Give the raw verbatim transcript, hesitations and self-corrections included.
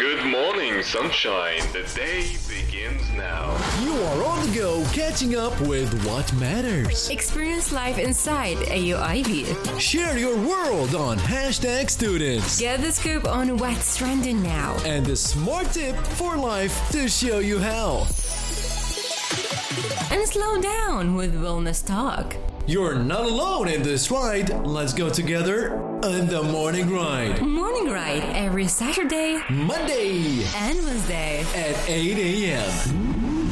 Good morning, sunshine. The day begins now. You are on the go, catching up with what matters. Experience life inside A U I B. Share your world on hashtag students. Get the scoop on what's trending now. And the smart tip for life to show you how. And slow down with Wellness Talk. You're not alone in this ride. Let's go together on the Morning Ride. Morning Ride every Saturday, Monday, and Wednesday at eight a.m.